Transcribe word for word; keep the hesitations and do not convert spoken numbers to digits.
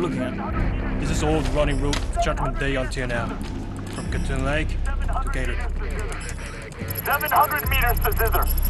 looking at? This is all the running route of Judgment Day until now. From Gatun Lake to Gator. seven hundred meters to Zither.